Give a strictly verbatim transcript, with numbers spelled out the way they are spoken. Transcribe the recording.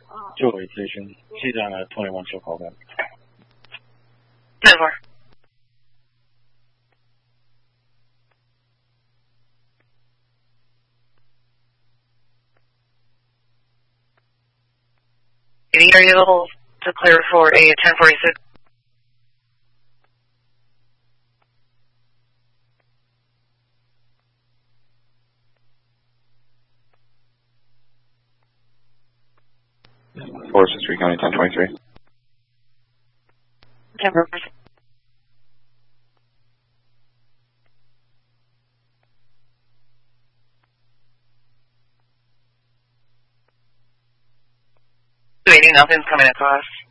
Joey Station. She's on a twenty-one, she'll call back. ten four. Are you able to clear for a ten forty-six? Forest Street County ten twenty-three. ten four. Waiting, nothing's coming across.